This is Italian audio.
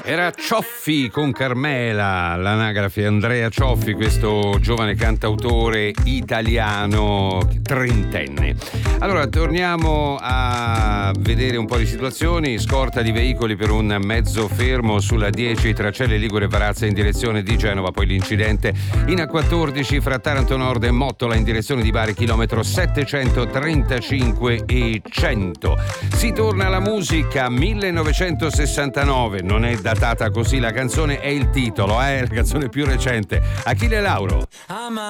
Era Cioffi con Carmela, l'anagrafe Andrea Cioffi, questo giovane cantautore italiano trentenne. Allora, torniamo a vedere un po' di situazioni. Scorta di veicoli per un mezzo fermo sulla 10 tra Celle Ligure Varazza in direzione di Genova, poi l'incidente in A14 fra Taranto Nord e Mottola in direzione di Bari, chilometro 735 e 100. Si torna alla musica, 1969, non è datata così la canzone, è il titolo, la canzone più recente. Achille Lauro.